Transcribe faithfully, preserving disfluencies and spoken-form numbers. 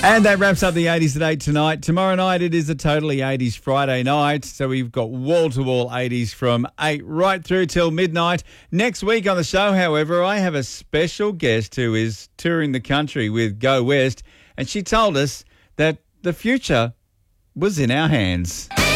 And that wraps up the eighties at eight tonight. Tomorrow night it is a totally eighties Friday night, so we've got wall-to-wall eighties from eight right through till midnight. Next week on the show, however, I have a special guest who is touring the country with Go West, and she told us that the future was in our hands.